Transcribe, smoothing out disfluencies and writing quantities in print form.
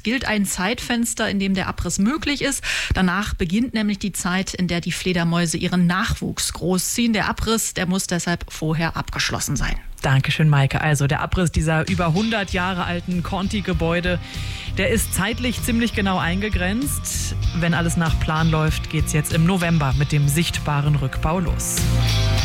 gilt ein Zeitfenster, in dem der Abriss möglich ist. Danach beginnt nämlich die Zeit, in der die Fledermäuse ihren Nachwuchs großziehen. Der Abriss, der muss deshalb vorher abgeschlossen sein. Dankeschön, Maike. Also der Abriss dieser über 100 Jahre alten Conti-Gebäude, der ist zeitlich ziemlich genau eingegrenzt. Wenn alles nach Plan läuft, geht's jetzt im November mit dem sichtbaren Rückbau los.